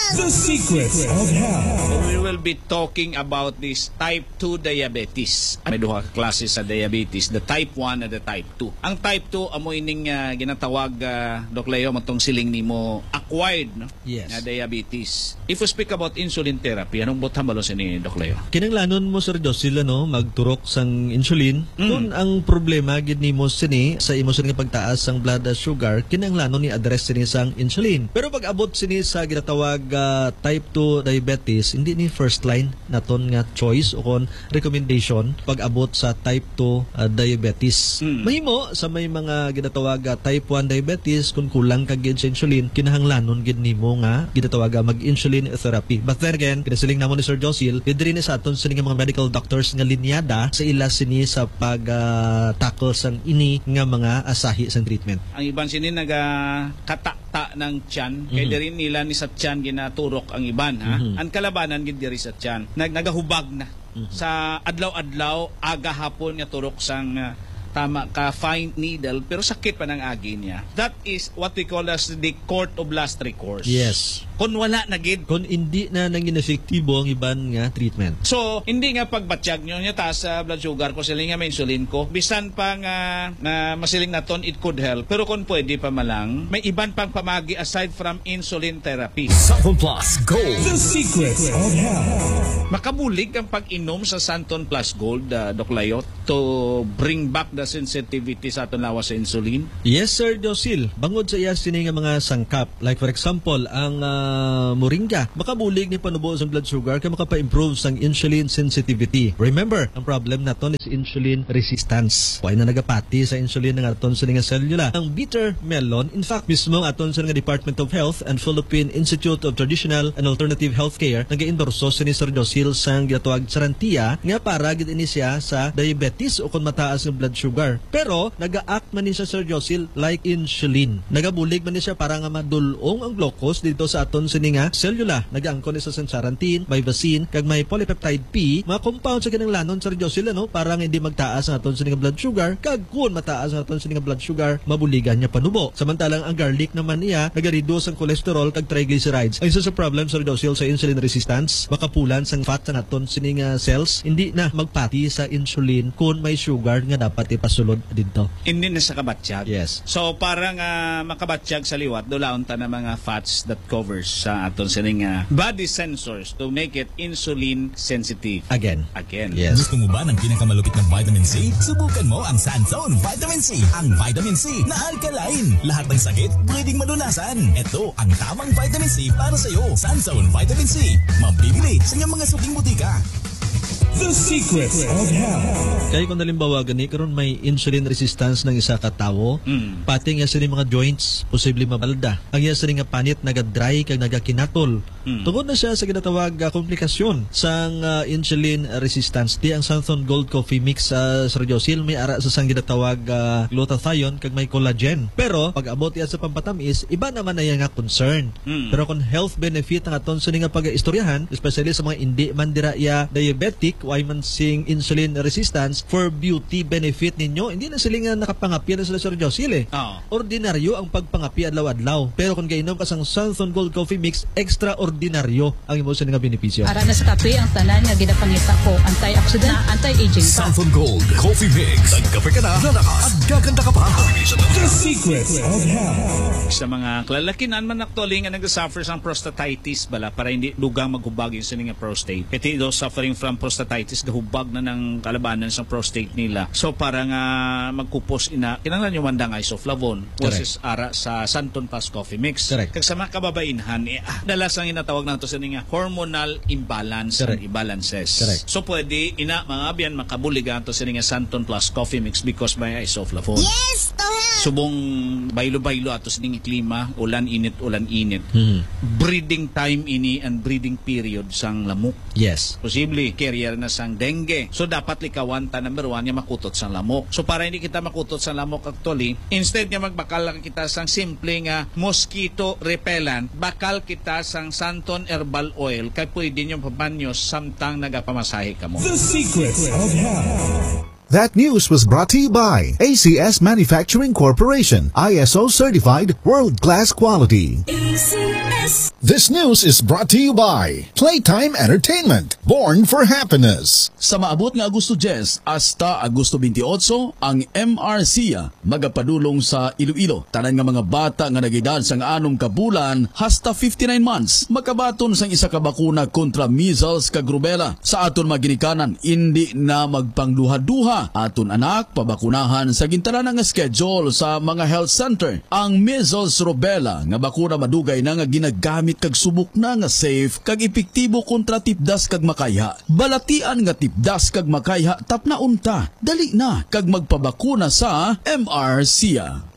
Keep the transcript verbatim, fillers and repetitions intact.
The Secrets of Health. We will be talking about this type two diabetes. May duha ka klase sa diabetes, the type one and the type two. Ang type two amoy ning uh, ginatawag uh, Doc Leo matong siling nimo acquired no? Yes. Na diabetes. If we speak about insulin therapy, anong butang balo sa ni Doc Leo? Kinanglanon mo Sir Josil no magturok sang insulin. Mm. Kung ang problema gid nimo sini sa imo sini pagtaas sang blood sugar, kinanglanon ni address sini sang insulin. Pero pag abot sini sa ginatawag uh, type two diabetes, hindi ni first line naton nga choice o kon recommendation pag abot sa type two uh, diabetes. Mm. Mahimo sa may mga ginatawag uh, type one diabetes kung kulang ka gid sa insulin, kinahanglanon gid nimo nga ginatawag mag-insulin therapy. But then again, kinasiling namo ni Sir Josil, diri ni sa aton sini nga mga medical doctors nga linyada sa ila sini sa pag uh, tackle sang ini nga mga asahi sang treatment. Ang iban sini naga katakta ng tiyan, mm-hmm. kay diri nila ni sa tiyan ginaturok ang iban ha. Mm-hmm. Ang kalabanan gid diri sa tiyan, nag nagahubag na. Mm-hmm. Sa adlaw-adlaw aga hapon nga turok sang uh, tama ka fine needle pero sakit pa ng agi niya. That is what we call as the court of last recourse. Yes. Kung wala na gid, kung hindi na nangin efektibo ang iban nga treatment. So, hindi nga pagbatsyag nyo niya taas sa blood sugar ko, siling nga may insulin ko. Bisan pa nga na masiling naton, it could help. Pero kung pwede pa malang, may iban pang pamagi aside from insulin therapy. Santon Plus Gold. The Secrets of Health. Makabulig ang pag-inom sa Santon Plus Gold, uh, Doc Layot, to bring back the sensitivity sa aton lawas sa insulin? Yes, Sir Josil. Bangod sa iya sini nga mga sangkap. Like for example, ang uh, moringa. Makabulig ni panubo sa blood sugar kaya makapa-improve sang insulin sensitivity. Remember, ang problem naton is insulin resistance. Why na nagapati sa insulin ng aton sa nga selula. Ang bitter melon, in fact, mismo ang aton sa nga Department of Health and Philippine Institute of Traditional and Alternative Healthcare nag-endorso sa ni Sir Josil sang ginatawag sarantia nga para gid ini siya sa diabetes o kung mataas ng blood sugar. Pero naga-act man ni siya Sir Josil like insulin. Nagabulig man ni siya para nga madulong ang glucose dito sa aton sini nga selula. Nag-angkon ni sa sarantin, may vaccine, kag may polypeptide P, mga compound sa kinanglanon Sir Josil no para nga hindi magtaas ang aton sini nga blood sugar, kag kun mataas ang aton sini nga blood sugar, mabuligan niya panubo. Samantalang ang garlic naman niya naga-reduce ang cholesterol kag triglycerides. Ang isa sa problem Sir Josil sa insulin resistance, makapulan sang fat sa aton sini nga cells, hindi na magpati sa insulin kun may sugar nga dapat ipasulod dito. Hindi na sa kabatsyag. Yes. So para nga makabatsyag sa liwat, dulaon ta na mga fats that covers sa aton sining uh, body sensors to make it insulin sensitive. Again. Again. Yes. Gusto mo ba ng pinakamalupit ng vitamin C? Subukan mo ang Sanzone Vitamin C. Ang vitamin C na alkaline. Lahat ng sakit pwedeng malunasan. Ito ang tamang vitamin C para sa iyo. Sanzone Vitamin C. Mabibili sa inyong mga suking butika. The Secrets of Health. Kaya kung nalimbawa gani karon may insulin resistance ng isa ka tawo, Mm. pati nga sini mga joints posible mabalda. Ang iya sini nga panit naga-dry kag nagakinatol. Mm. Tungod na siya sa ginatawag uh, komplikasyon sang uh, insulin resistance. Di ang Santon Gold Coffee Mix sa uh, Sir Josil may ara sa sang ginatawag uh, glutathione kag may collagen. Pero pag abot iya sa pampatamis, iba naman na iya nga concern. Mm. Pero kung health benefit ang aton sini nga pag-istoryahan, especially sa mga hindi man dira iya diabetic, why man sing insulin resistance for beauty benefit ninyo, hindi na sila nga nakapangapi na sila Sir Josil eh. Oh. Ordinaryo ang pagpangapi adlaw-adlaw. Pero kung kainom ka sang Santon Gold Coffee Mix, extraordinaryo ang imo sa nga benepisyo. Para na sa kape ang tanan nga ginapangita ko, antioxidant, anti-aging pa. Santon Gold Coffee Mix. Nagkape ka na, lalakas at gaganda ka pa. The Secrets of Health. Sa mga kalalakinan man actually nga nag-suffer sa prostatitis bala para hindi dugang maghubag yung sining nga prostate. Iti those suffering from prostatitis gahubag na ng kalabanan sa prostate nila. So para nga magkupos ina, kinanglan yung mandang isoflavone versus ara sa Santon Plus Coffee Mix. Correct. Kag sa mga kababainhan, eh, ah, dalas ang inatawag na ito sa nga hormonal imbalance and imbalances. Correct. So pwede ina mga abyan makabuligan to sa nga Santon Plus Coffee Mix because may isoflavone. Yes, to help. Subong baylo-baylo ato sa nga klima, ulan init, ulan init. Hmm. Breeding time ini and breeding period sang lamok. Yes. Posible carrier na sang dengue. So dapat likawan ta number one nga makutot sang lamok. So para hindi kita makutot sang lamok actually, instead nga magbakal lang kita sang simple nga mosquito repellent, bakal kita sang Santon Herbal Oil kay pwede nyo pabanyos samtang nagapamasahe ka mo. The Secrets of Health. That news was brought to you by A C S Manufacturing Corporation, I S O certified world-class quality. A C S. This news is brought to you by Playtime Entertainment, born for happiness. Sa maabot nga Agosto ten hasta Agosto twenty-eight, ang M R C A magapadulong sa Iloilo. Tanan nga mga bata nga nagedad sang anong kabulan hasta fifty-nine months makabaton sang isa ka bakuna kontra measles kag rubella. Sa aton maginikanan, hindi na magpangduha-duha aton anak pabakunahan sa gintanan nga schedule sa mga health center. Ang measles rubella nga bakuna madugay na nga ginagamit kag subok na nga safe kag epektibo kontra tipdas kag makayha. Balatian nga tipdas kag makayha tapna unta. Dali na kag magpabakuna sa M R C A.